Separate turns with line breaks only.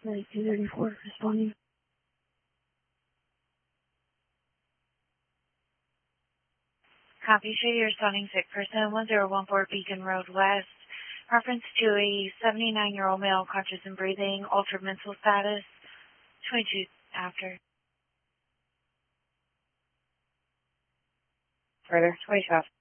234 responding.
Copy, show you're responding sick person, 1014 Beacon Road West. Reference to a 79-year-old male, conscious and breathing, altered mental status, 22 after.
Further, 22 after.